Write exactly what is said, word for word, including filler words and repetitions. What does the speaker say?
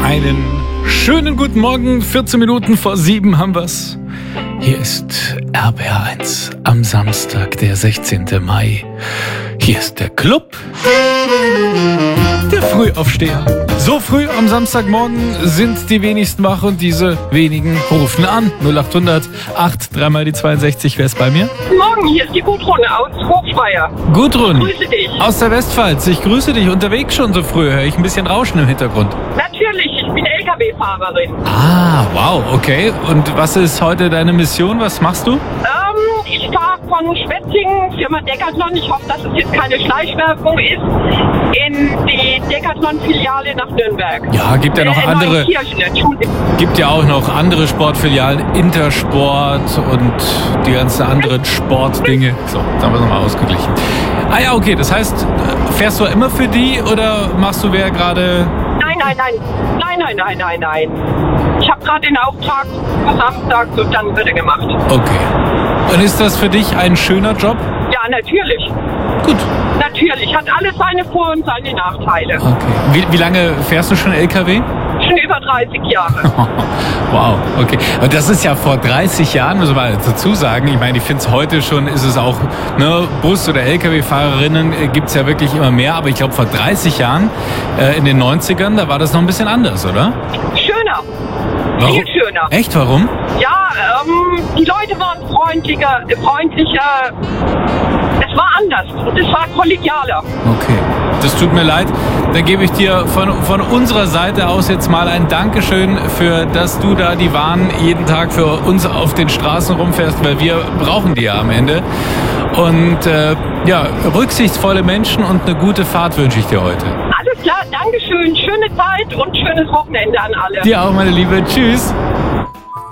Einen schönen guten Morgen, vierzehn Minuten vor sieben haben wir's. Hier ist R B R eins am Samstag, der sechzehnten Mai. Hier ist der Club der Frühaufsteher. So früh am Samstagmorgen sind die wenigsten wach und diese wenigen rufen an. null acht hundert acht, dreimal die zweiundsechzig. Wer ist bei mir? Guten Morgen, hier ist die Gudrun aus Hochspeyer. Gudrun. Grüße dich. Aus der Westpfalz. Ich grüße dich. Unterwegs schon so früh. Höre ich ein bisschen Rauschen im Hintergrund. Natürlich, ich bin L K W-Fahrerin. Ah, wow, okay. Und was ist heute deine Mission? Was machst du? Ähm, ich fahre von Schwetzingen, Firma Decathlon, ich hoffe, dass es jetzt keine Schleichwerbung ist, in die Decathlon-Filiale nach Nürnberg. Ja, gibt ja noch äh, andere. Neunkirchen, Entschuldigung. Gibt ja auch noch andere Sportfilialen, Intersport und die ganzen anderen Sportdinge. So, da haben wir es nochmal ausgeglichen. Ah ja, okay, das heißt, fährst du immer für die oder machst du wer gerade... Nein, nein, nein, nein, nein, nein, nein, nein. Ich habe gerade den Auftrag für Samstag und dann wird er gemacht. Okay. Und ist das für dich ein schöner Job? Ja, natürlich. Gut. Natürlich, hat alles seine Vor- und seine Nachteile. Okay. Wie, wie lange fährst du schon L K W? Schon über dreißig Jahre. Wow, okay. Und das ist ja vor dreißig Jahren, muss man mal dazu sagen. Ich meine, ich finde es heute schon, ist es auch, ne, Bus- oder L K W-Fahrerinnen äh, gibt es ja wirklich immer mehr. Aber ich glaube, vor dreißig Jahren, äh, in den neunzigern, da war das noch ein bisschen anders, oder? Schöner. Warum? Viel schöner. Echt, warum? Ja, ähm, die Leute waren freundlicher, äh, freundlicher. Es war anders und es war kollegialer. Okay, das tut mir leid. Dann gebe ich dir von, von unserer Seite aus jetzt mal ein Dankeschön für, dass du da die Waren jeden Tag für uns auf den Straßen rumfährst, weil wir brauchen die ja am Ende. Und äh, ja, rücksichtsvolle Menschen und eine gute Fahrt wünsche ich dir heute. Alles klar, Dankeschön, schöne Zeit und schönes Wochenende an alle. Dir auch, meine Liebe. Tschüss.